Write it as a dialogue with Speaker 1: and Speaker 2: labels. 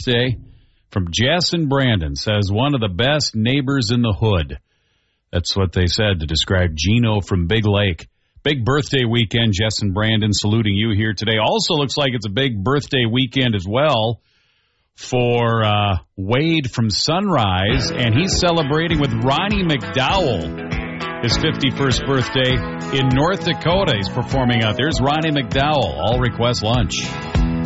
Speaker 1: birthday from Jess and Brandon. Says, one of the best neighbors in the hood. That's what they said to describe Gino from Big Lake. Big birthday weekend, Jess and Brandon, saluting you here today. Also looks like it's a big birthday weekend as well for Wade from Sunrise, and he's celebrating with Ronnie McDowell, his 51st birthday in North Dakota. He's performing out there. There's Ronnie McDowell. All request lunch.